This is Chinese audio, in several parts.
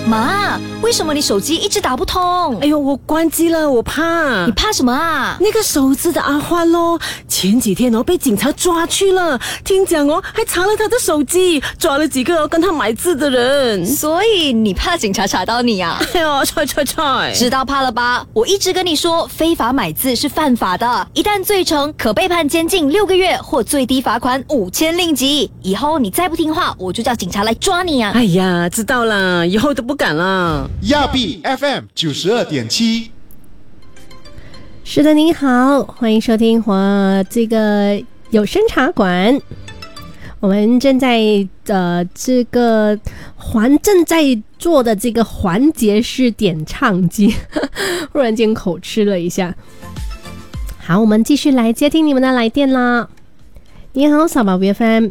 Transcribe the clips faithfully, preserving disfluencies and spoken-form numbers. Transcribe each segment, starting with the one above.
妈，为什么你手机一直打不通？ 哎呦，我关机了，我怕。 你怕什么啊？ 那个手指的阿欢咯，前几天哦被警察抓去了，听讲哦还查了他的手机，抓了几个哦跟他买字的人。 所以你怕警察查到你啊？ 哎呦，踹踹踹！ 知道怕了吧？我一直跟你说，非法买字是犯法的，一旦罪成，可被判监禁六个月或最低罚款五千令吉。以后你再不听话，我就叫警察来抓你啊！ 哎呀，知道了，以后都不敢了。 亚碧 F M 九十二点七。 是的，您好，欢迎收听我这个有声茶馆。我们正在呃这个环正在做的这个环节是点唱机，忽然间口吃了一下。好，我们继续来接听你们的来电啦。你好，小宝贝 F M。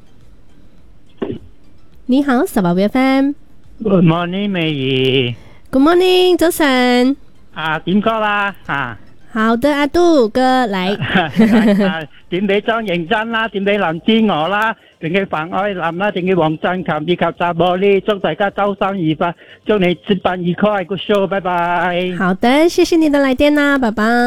你好，小宝贝 F M。Good morning， 美儀。 Good morning， 早晨。 啊，點歌啦？啊。 好的，阿杜哥來。 點俾莊認真啦，點俾林之我啦，點俾范愛林啦，點俾黃振琴以及扎玻璃，祝大家周生愉快，祝你節辦愉快，Good show，拜拜。 好的，謝謝你的來電啦，拜拜。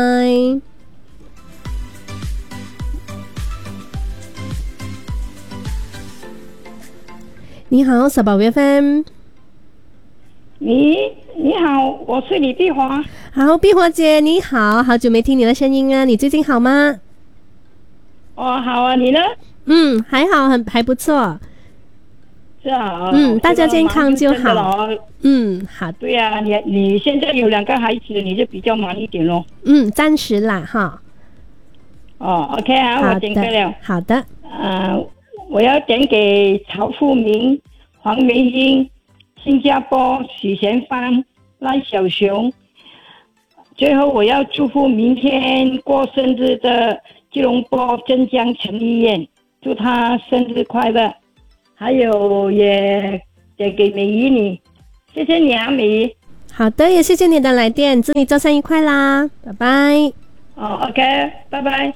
你好，小寶貝 F M。 你你好，我是李碧華。 好，碧華姐你好，好久沒聽你的聲音啊，你最近好嗎？ 哦，好啊，你呢？ 嗯，還好，很還不錯。 是啊， 嗯，大家健康就好。嗯，好。 對啊，你你現在有兩個孩子，你就比較忙一點咯。 嗯，暫時啦，哈。 哦 ，OK 啊，我點歌了。 好的。 呃，我要點給曹富明、黃梅英、新加坡許賢芳、賴小雄。最後我要祝福明天過生日的吉隆坡鎮江陳麗燕，祝她生日快樂。還有也也給美儀你，謝謝你啊，美儀。 好的，也謝謝你的來電，祝你周生愉快啦，拜拜。 哦 ，OK， 拜拜。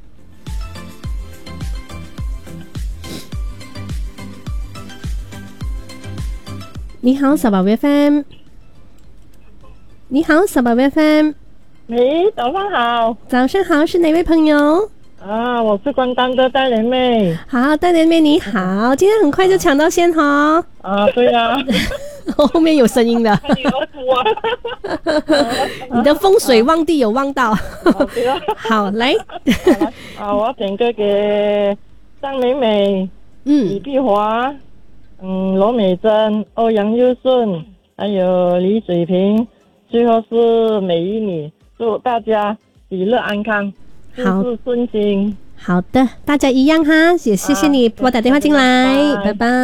你好，小寶貝 F M。你好，小寶貝 F M。 你早上好。 早上好，是哪位朋友？ 啊，我是關丹的戴蓮妹。 好，戴蓮妹你好，今天很快就搶到先哈。 啊，對啊。 後面有聲音的。你的風水旺地有旺到。好，來。 啊，我點歌給張美美、 嗯， 李碧華、嗯，羅美珍、歐陽佑順，還有李水平，最後是美儀你，祝大家喜樂安康，事事順心。 好的，大家一樣哈，也謝謝你撥打電話進來，拜拜。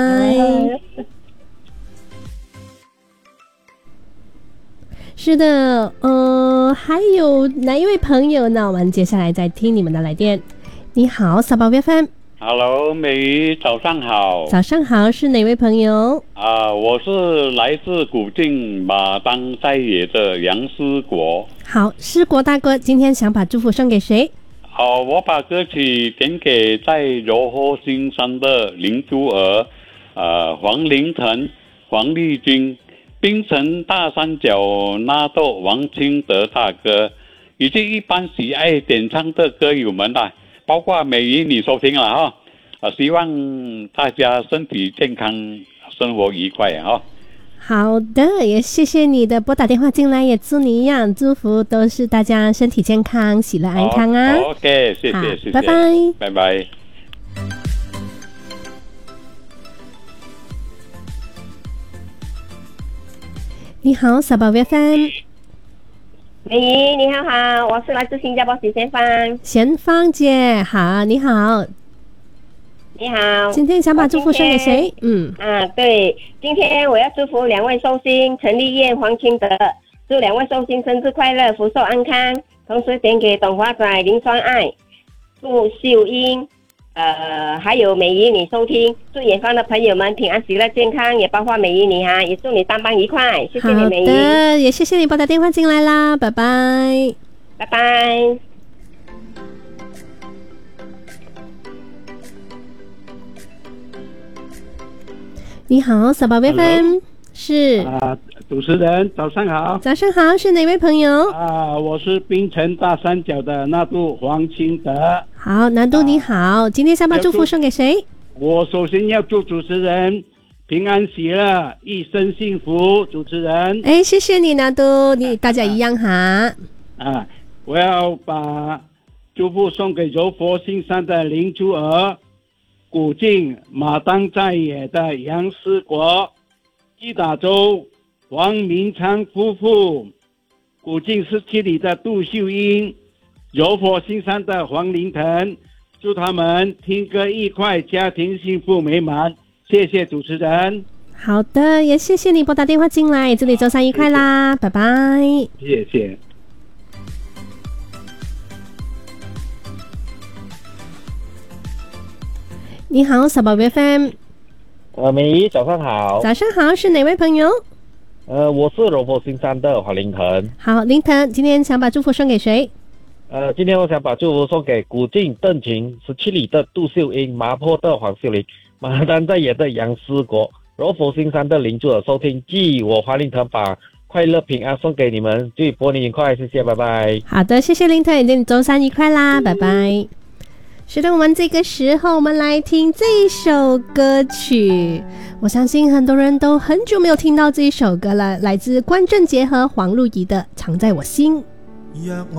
是的，呃，還有哪一位朋友呢？我們接下來再聽你們的來電。你好，小寶貝 F M。 Hello， 美儀，早上好。 早上好，是哪位朋友？ 啊、呃，我是來自古晉馬當賽野的楊思國。 好，思國大哥，今天想把祝福送給誰？ 好、呃，我把歌曲點給在柔和新山的林珠兒、呃黃凌騰、黃麗君、檳城大三角納豆王清德大哥，以及一般喜愛點唱的歌友們啦。包括美儀你收聽了哈，啊，希望大家身體健康，生活愉快哈。 好的，也謝謝你的撥打電話進來，也祝你一樣，祝福都是大家身體健康，喜樂安康啊。 哦、OK， 謝謝，謝謝， 拜拜， 拜拜。 你好，小寶貝 F M。 美儀你好好，我是來自新加坡許賢芳。 賢芳姐好，你好。 你好。 今天想把祝福送給誰？嗯。 啊，對，今天我要祝福兩位壽星陳麗燕、黃清德，祝兩位壽星生日快樂，福壽安康。同時點給董華仔、林雙愛、祝秀英，呃，還有美儀你收聽，祝遠方的朋友們平安喜樂健康，也包括美儀你哈，也祝你上班愉快，謝謝你美儀。 好的，也謝謝你撥打電話進來啦，拜拜。 拜拜。 你好，小寶貝 F M。 是啊，主持人早上好。 早上好，是哪位朋友？ 啊，我是槟城大三角的那度黄清德。 好，南都你好，啊、今天想把祝福送给谁？ 我首先要祝主持人平安喜乐，一生幸福。主持人， 哎，谢谢你，南都，你大家一样哈。 啊，我要把祝福送给柔佛新山的林珠儿，古晋马当在野的杨思国，基打州黄明昌夫妇，古晋十七里的杜秀英，柔佛新山的黄林腾，祝他们听歌愉快，家庭幸福美满。谢谢主持人。 好的，也谢谢你拨打电话进来，祝你周三愉快啦，拜拜。 谢谢。 你好，小宝贝 F M。 呃，美仪，早上好。 早上好，是哪位朋友？ 呃，我是柔佛新山的黄林腾。 好，林腾，今天想把祝福送给谁？ 呃，今天我想把祝福送给古晋邓晴、十七里的杜秀英、麻坡的黄秀玲、马丹在野的杨思国、柔佛新山的林珠尔收听。继我黄林腾把快乐平安送给你们，祝你播年愉快，谢谢，拜拜。 好的，谢谢林腾，祝你周三愉快啦，拜拜。是的，我们这个时候我们来听这首歌曲，我相信很多人都很久没有听到这一首歌了，来自关正杰和黄露仪的《藏在我心》。 若